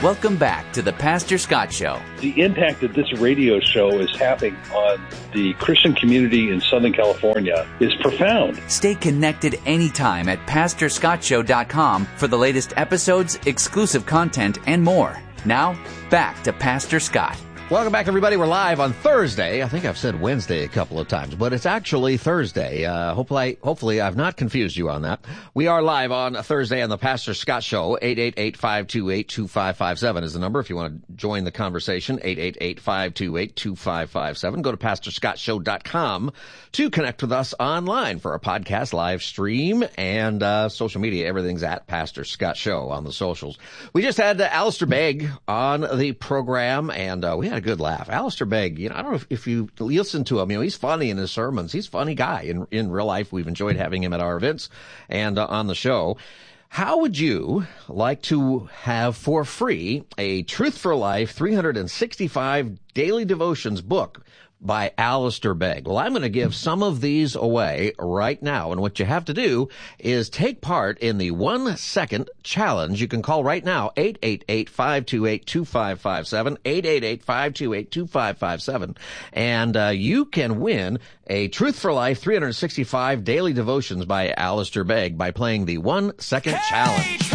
Welcome back to the Pastor Scott Show. The impact that this radio show is having on the Christian community in Southern California is profound. Stay connected anytime at PastorScottShow.com for the latest episodes, exclusive content, and more. Now, back to Pastor Scott. Welcome back, everybody. We're live on Thursday. I think I've said Wednesday a couple of times, but it's actually Thursday. Hopefully I've not confused you on that. We are live on Thursday on the Pastor Scott Show. 888-528-2557 is the number if you want to join the conversation. 888-528-2557. Go to PastorScottShow.com to connect with us online for our podcast, live stream, and social media. Everything's at Pastor Scott Show on the socials. We just had Alistair Begg on the program, and we had a good laugh. Alistair Begg, I don't know if you listen to him, he's funny in his sermons. He's a funny guy in real life. We've enjoyed having him at our events and on the show. How would you like to have for free a Truth for Life 365 Daily Devotions book by Alistair Begg? Well, I'm going to give some of these away right now. And what you have to do is take part in the 1-second challenge. You can call right now, 888-528-2557, 888-528-2557. And you can win a Truth for Life 365 Daily Devotions by Alistair Begg by playing the 1-second challenge.